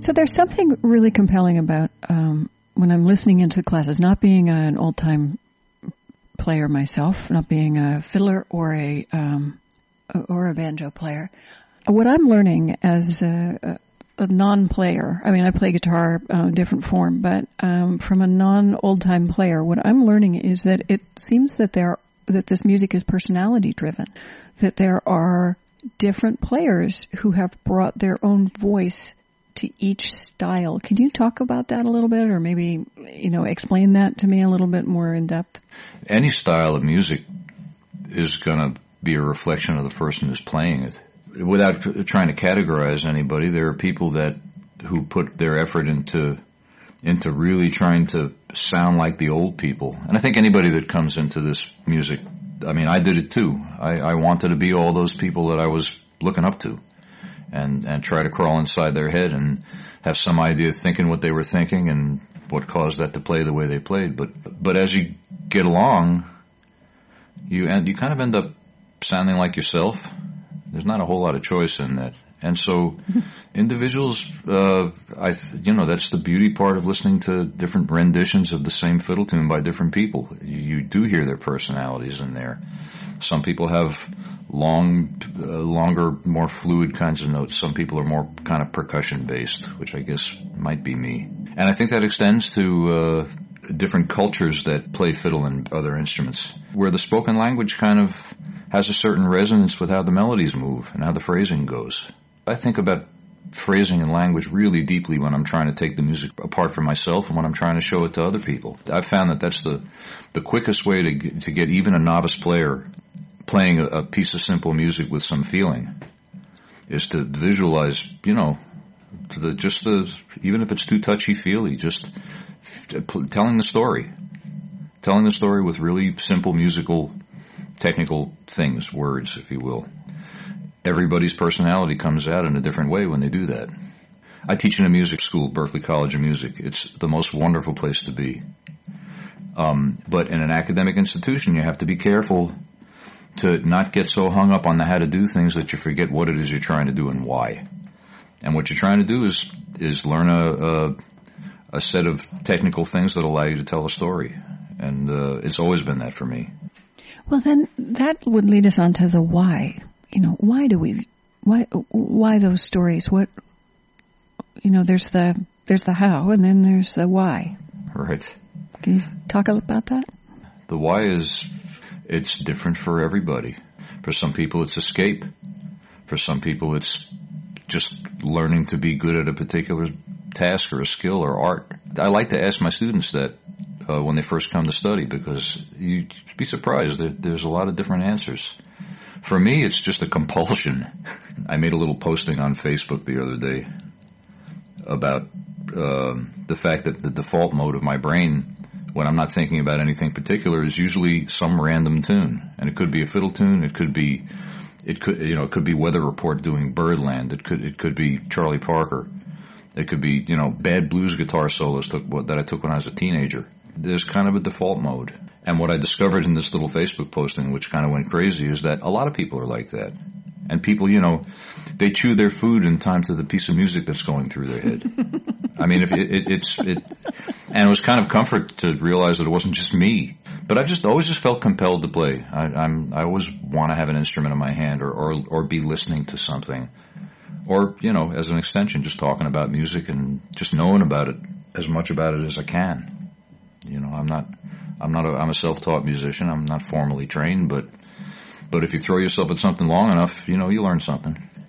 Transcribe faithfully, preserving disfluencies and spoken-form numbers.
So there's something really compelling about um, when I'm listening into the classes, not being an old-time player myself, not being a fiddler or a um, or a banjo player. What I'm learning as a, a non-player, I mean, I play guitar, uh, different form, but um, from a non-old-time player, what I'm learning is that it seems that there that this music is personality-driven, that there are different players who have brought their own voice to each style. Can you talk about that a little bit, or maybe, you know, explain that to me a little bit more in depth? Any style of music is going to be a reflection of the person who's playing it. Without trying to categorize anybody, there are people that who put their effort into into really trying to sound like the old people. And I think anybody that comes into this music, I mean, I did it too. I, I wanted to be all those people that I was looking up to. And, and try to crawl inside their head and have some idea of thinking what they were thinking and what caused that to play the way they played. But but as you get along, you end, you kind of end up sounding like yourself. There's not a whole lot of choice in that. And so individuals, uh, I th- you know, that's the beauty part of listening to different renditions of the same fiddle tune by different people. You, you do hear their personalities in there. Some people have long, uh, longer, more fluid kinds of notes. Some people are more kind of percussion-based, which I guess might be me. And I think that extends to uh, different cultures that play fiddle and other instruments, where the spoken language kind of has a certain resonance with how the melodies move and how the phrasing goes. I think about phrasing and language really deeply when I'm trying to take the music apart from myself and when I'm trying to show it to other people. I've found that that's the, the quickest way to get, to get even a novice player playing a, a piece of simple music with some feeling is to visualize, you know, to the, just the, even if it's too touchy-feely, just f- telling the story. Telling the story with really simple musical, technical things, words, if you will. Everybody's personality comes out in a different way when they do that. I teach in a music school, Berklee College of Music. It's the most wonderful place to be. Um, but in an academic institution, you have to be careful to not get so hung up on the how to do things that you forget what it is you're trying to do and why. And what you're trying to do is is learn a a, a set of technical things that allow you to tell a story. And uh, it's always been that for me. Well, then that would lead us on to the why. You know, why do we, why, why those stories? What, you know, there's the, there's the how, and then there's the why. Right. Can you talk about that? The why is, it's different for everybody. For some people, it's escape. For some people, it's just learning to be good at a particular task or a skill or art. I like to ask my students that uh, when they first come to study, because you'd be surprised. There, there's a lot of different answers. For me, it's just a compulsion. I made a little posting on Facebook the other day about uh, the fact that the default mode of my brain, when I'm not thinking about anything particular, is usually some random tune. And it could be a fiddle tune. It could be, it could, you know, it could be Weather Report doing Birdland. It could, it could be Charlie Parker. It could be, you know, bad blues guitar solos took, that I took when I was a teenager. There's kind of a default mode. And what I discovered in this little Facebook posting, which kind of went crazy, is that a lot of people are like that. And people, you know, they chew their food in time to the piece of music that's going through their head. I mean, if it, it, it's, it, and it was kind of comfort to realize that it wasn't just me. But I just always just felt compelled to play. I, I'm, I always want to have an instrument in my hand, or, or, or be listening to something. Or, you know, as an extension, just talking about music and just knowing about it, as much about it as I can. You know, I'm not, I'm not a, I'm a self-taught musician. I'm not formally trained, but, but if you throw yourself at something long enough, you know, you learn something.